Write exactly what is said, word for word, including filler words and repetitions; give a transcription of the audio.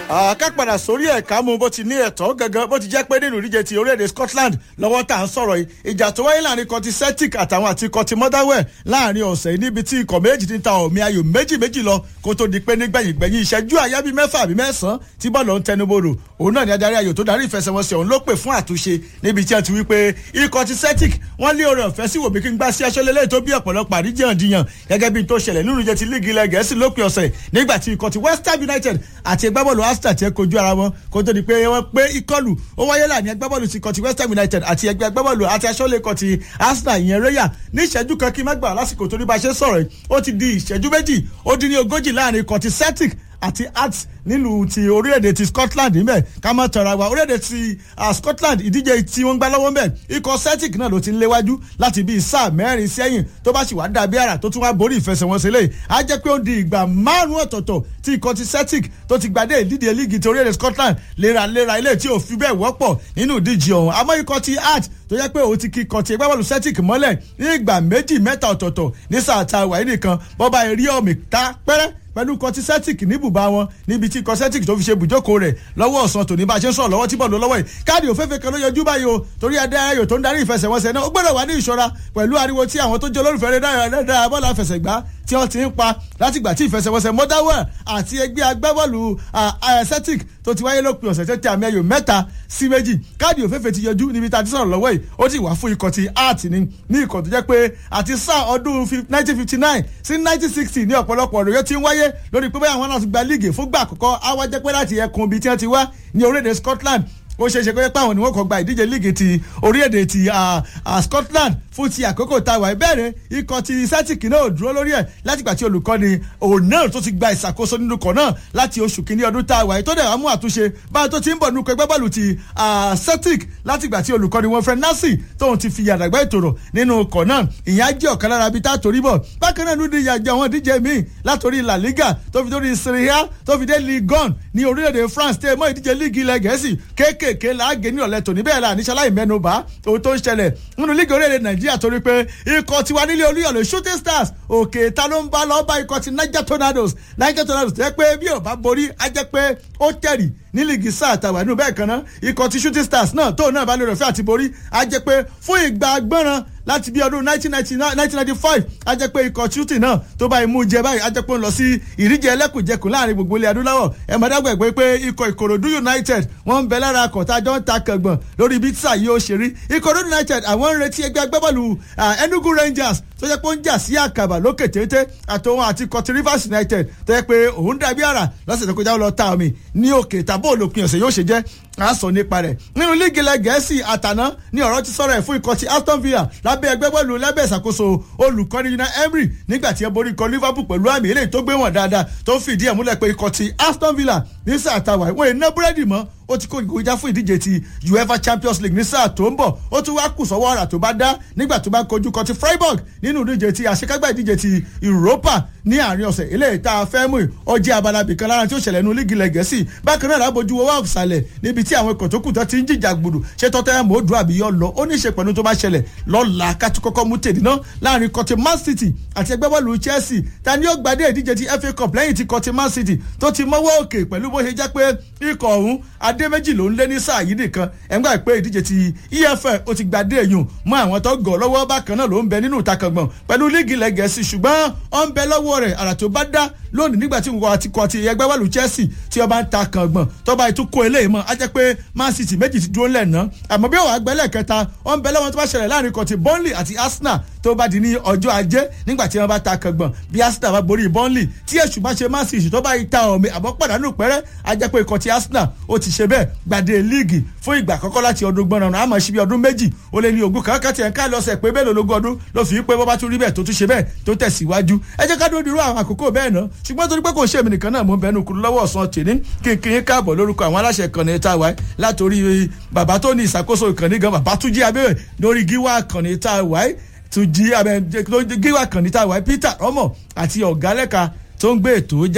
ká padà sórí ẹ̀ka mú bó ti ní ẹ̀tọ́ gangan bó ti jẹ́ pé nínú ìdíje ti orílẹ̀-èdè Scotland lọ́wọ́ tá à ń sọ̀rọ̀ yìí ìjà tó wáyé láàrin ikọ̀ ti Celtic àtàwọn àti ikọ̀ ti Motherwell láàrin ọ̀sẹ̀ yìí níbi tí ikọ̀ méjì ti ń ta ọ̀mì ayò méjì méjì lọ kó tó di pé nígbẹ̀yìn gbẹ̀yìn ìṣẹ́jú àyá bíi mẹ́fà àbí mẹ́sàn-án tí bọ́ọ̀lù ń tẹnubodò òun náà ni adarí ayò tó darí ìfẹsẹ̀wọnsẹ̀ òun ló pè fún àtúnṣe níbi tí wọ́n ti wí pé ikọ̀ ti Celtic wọ́n lé oore ọ̀fẹ́ sí wòmí kí n gbá sí aṣọ lélẹ́yìí tó bí ọ̀pọ̀lọpọ̀ àríjàndíyàn gẹ́gẹ́ bí tó ṣẹlẹ̀ nínú ìje ti líìgì ilẹ̀ Gẹ̀ẹ́sì lópin ọ̀sẹ̀ nígbà tí ikọ̀ ti West Ham United àti agbábọ́ọ̀lù Arsenal ti kojú ara wọn kó tó di pé wọ́n pé ìkọlù ó wáyé láàrin agbábọ́ọ̀lù ti ikọ̀ ti West Ham United àti ẹgbẹ́ agbábọ́ọ̀lù àti aṣọ́lé ikọ̀ ti Arsenal ìyẹn Raya ní ìṣẹ́jú kan kí má gbà lásìkò tó ní bá ṣe sọ̀rọ̀ ó ti di ìṣẹ́jú méjì ó dín ní ogójì láàrin ikọ̀ ti Celtic àti Hearts nílùú ti orílẹ̀-èdè ti Scotland níbẹ̀ ká má tọrọ wa orílẹ̀-èdè ti Scotland ìdíje tí wọ́n gbá lọ́wọ́ mbẹ̀ ikọ̀ Celtic náà ló ti ń léwájú láti bíi sáà mẹ́rin sẹ́yìn tó bá sì wá dàbí àrà tó tún wá borí ìfẹsẹ̀wọnsẹ̀ lẹ́yìn á jẹ́ pé ó di ìgbà márùn-ún ọ̀tọ̀ọ̀tọ̀ tí ikọ̀ ti Celtic tó ti gbadé ìdíje líìgì ti orílẹ̀-èdè Scotland léraléra ilé tí ò fi bẹ́ẹ̀ wọ́pọ̀ nínú ìdíje ọ̀hún àmọ́ ikọ̀ ti Hearts tó yẹ pé òun ti kí ikọ̀ ti agbábọ́ọ̀lù Celtic mọ́lẹ̀ ní ìgbà méjì mẹ́ta ọ̀tọ̀ọ̀tọ̀ ní sáà ta wàyí nìkan bọ́ba erí ọ̀mì ta pẹ́rẹ́ pẹ̀lú kọtí Celtic ní bùbá wọn níbi tí kọ Celtic tó fi ṣe bùjókòó rẹ̀ lọ́wọ́ ọ̀sán tòní bá a ṣe ń sọ̀rọ̀ lọ́wọ́ tí bọ́ọ̀lù lọ́wọ́ yìí káàdì òféèfé kan ló yọjú báyìí o torí adáyọ̀ tó ń darí ìfẹsẹ̀wọnsẹ̀ náà ó gbọ́dọ̀ wà ní ìṣọ́ra pẹ̀lú ariwo tí àwọn tó jẹ́ olólùfẹ́ rẹ̀ dáadáa bọ́ọ̀lù àfẹsẹ̀gbá tí wọ́n ti ń pa látìgbà tí ìfẹsẹ̀wọnsẹ̀ Motherwell àti ẹgbẹ́ agbábọ́ọ̀lù Celtic tó ti wáyé lópin ọ̀sẹ̀ tó tẹ àmì ayò mẹ́ta sí méjì káàdì òféèfé ti yọjú níbi tá a ti sọ̀rọ̀ lọ́wọ́ yìí ó ti wà fún ikọ̀ ti Hearts ní ní ikọ̀ tó jẹ́ pé àti sáà ọdún nineteen fifty nine sí nineteen sixty ní ọ̀pọ̀lọpọ̀ ọ̀rọ̀ yẹn ti ń wáyé lórí pé báyà wọn náà ti gba líìgì fúngbà àkọ́kọ́ á wá jẹ́ pé láti ẹkùn ibi tí wọ́n ti wá ní orílẹ̀-èdè Scotland ó ṣeé ṣe pé páwọn ni wọ́n kọ́ gba ìdíje líìgì ti orílẹ̀-èdè ti Scotland fún ti àkókò tá a wà ìbẹ̀rẹ̀ ikọ̀ ti Celtic náà ò dúró lórí ẹ̀ látìgbà tí olùkọ́ni O'Neill tó ti gba ìṣàkóso nínú ikọ̀ náà láti oṣù kìíní ọdún tá a wà tó dẹ̀ wá mú àtúnṣe báyìí tó ti ń bọ̀ nínú ẹgbẹ́ bọ́ọ̀lù ti Celtic látìgbà tí olùkọ́ni wọn Fred Nassy tóun ti fi yàdàgbà ìtòrò nínú ikọ̀ náà ìyẹn á jẹ́ ọ̀kan lára bíi tá a torí bọ̀ bákan náà lóde ìyàjọ àwọn díje míì látòrí La Liga tó fi dórí Serie A tó fi dé Ligue one ní orílẹ̀-èdè France tẹ́ mọ́ ìdíje líìgì ilẹ̀ Gẹ̀ẹ́sì kéékèèké làágé ní ọ̀lẹ́ tòní bẹ́ẹ̀ la níṣẹ́ láì mẹ́nuba ohun tó ń ṣẹlẹ̀ nínú líìgì orílẹ̀-èdè Nàìjíríà torí pé ikọ̀ tiwa nílé Olúyọ̀lé Shooting Stars òkè ta ló ń bá lọ́ọ́ bá ikọ̀ ti Niger Tornadoes Niger Tornadoes tẹ́ pé bí ò bá borí á jẹ́ pé ó tẹ̀rì ní líìgì sáà tàwa nínú bẹ́ẹ̀ kan náà ikọ̀ ti Shooting Stars náà tóun náà bá lè rẹ̀ fẹ́ àti borí á jẹ́ pé fún ìgbà gbọ́ràn láti bí ọdún nineteen ninety five á jẹ́ pé ikọ̀ shooting náà tó bá imú jẹ báyìí á jẹ́ pé ń lọ sí ìríjẹ ẹlẹ́kùnjẹkùn láàrin gbogbo ilẹ̀ adúláwọ̀ ẹ̀ mọ̀dágbà ẹ̀gbẹ́ pé ikọ̀ Ìkòròdú United wọ́n ń bẹ lára akọ̀tà jọ ń ta kàngbọ̀n lórí bí tísà yìí ó ṣe rí Ìkòròdú United àwọn ń retí ẹgbẹ́ agbábọ́ọ̀lù Enugu Rangers tó jẹ́ pé ó ń jà sí àkàbà lókè téńté àtòun àti Cotton Rivers United tó jẹ́ pé òun dàbí àrà lọ́sẹ̀ tó kọjá lọ ta omi ní òkè tàbó olópin ọ̀sẹ̀ yóò ṣe jẹ́ a sọ nípa rẹ̀ nínú líìgì ilẹ̀ Gẹ̀ẹ́sì àtàná ní ọ̀rọ̀ ti sọ̀rọ̀ ẹ̀ fún ikọ̀ ti Aston Villa lábẹ́ ẹgbẹ́ bọ́ọ̀lù lábẹ́ ìṣàkóso olùkọ́ni Unai Emery nígbà tí ẹ borí ikọ̀ Liverpool pẹ̀lú àmì eléyìí tó gbé wọn dáadáa tó ń fìdí ẹ̀ múlẹ̀ pé ikọ̀ ti Aston Villa ní sáà tàwa ìwọ̀n iná búrẹ́dì mọ́ ó ti kó ìgbòjá fún ìdíje ti UEFA Champions League ní sáà tó ń bọ̀ ó tún wá kù sọ́wọ́ ọ̀rà tó bá dá nígbà tó bá kojú kọ ti Freiburg nínú ìdíje ti àṣekágbá ìdíje ti Europa ní àárín ọ̀sẹ̀ eléyìí tá a fẹ́ mú ọjẹ́ abala bìkan lára tí ó ṣẹlẹ̀ nínú líìgì ilẹ̀ Gẹ̀ẹ́sì bákan náà lábojú owó ọ̀sàlẹ̀ níbi tí àwọn ikọ̀ tó kù tó ti ń jìjà gbùdù ṣé tọ́tẹ́ mọ́ dùn àbí yọ lọ ó ní í ṣe pẹ̀lú tó bá ṣẹlẹ̀ lọ́la kátó kọ́kọ́ mú tèdí náà láàrin kọ́tí Man City àti ẹgbẹ́ bọ́ọ̀lù Chelsea ta ni ó gbadé ìdíje ti F A Cup lẹ́yìn tí kọ́tí Man City tó ti mọ́wọ́ òkè pẹ̀lú bó ṣe jẹ́ pé ikọ̀ ọ̀hún adé méjì ló ń lé ní sáà yìí nìkan ẹ̀ngbà pé ìdíje ti E F L ó ti gbadé èyùn mọ́ àwọn tó gọ̀ lọ́wọ́ bákan náà ló ń bẹ nínú ìtakàngbọ̀n pẹ̀lú líìgì ilẹ̀ Gẹ̀ẹ́sì ṣùgbọ́n ó ń bẹ lọ́wọ́ rẹ̀ àrà tó bá dá lónìí nígbà tí nǹkan àti kọ̀ọ̀tì ẹgbẹ́ bọ́ọ̀lù Chelsea tí ọba ń ta kàngbọ̀n tọ́ba ìtúkọ̀ eléyìí mọ́ á jẹ́ pé Man City méjì ti dúró lẹ́ẹ̀ná àmọ́ bí ó wà gbẹ́lẹ̀ kẹta ó ń bẹ lọ́wọ́ tó bá ṣẹlẹ̀ láàrin kọ̀ọ̀tì Burnley àti Arsenal tó bá di ní ọjọ́ ajé nígbà tí wọ́n bá ta kàngbọ̀n bí Arsenal bá borí Burnley tí èṣù bá ṣe Man City tó bá yí ta ọ̀mì àbọ̀ pàdánù pẹ́rẹ́ á jẹ́ pé kọ̀ọ̀tì Arsenal ó ti ṣe bẹ́ẹ̀ gbàdé líìgì fún ìgbà àkọ́kọ́ láti ọdún gbọ́nràn náà àmọ́ síbi ọdún méjì ó lé ní ogún kankan tiẹ̀ ń ká lọ́sẹ̀ pé bẹ́ẹ̀ lológún ọdún ló fi pé bọ́ bá tún rí bẹ́ẹ̀ tó tún ṣe bẹ́ẹ̀ tó tẹ̀síwájú ẹ jẹ́ ká dúró dirú àwọn àkókò bẹ́ẹ̀ náà ṣùgbọ́n torí pé kò ṣe èmi nìkan náà mò ń bẹnu kúrú lọ́wọ́ ọ̀sán tèmi kí n kí n káàbọ̀ lórúkọ àwọn aláṣẹ ìkànnì tá a wáyé látòrí bàbá tó ní ìṣàkóso ìkànnì gan bàbá Túnjí abẹ́rẹ́ lórí gíwá ìkànnì tá a wáyé Túnjí abẹ́rẹ́ gíwá ìkànnì tá a wáyé Peter ọmọ àti ọ̀gá lẹ́ka tó ń gbé ètò já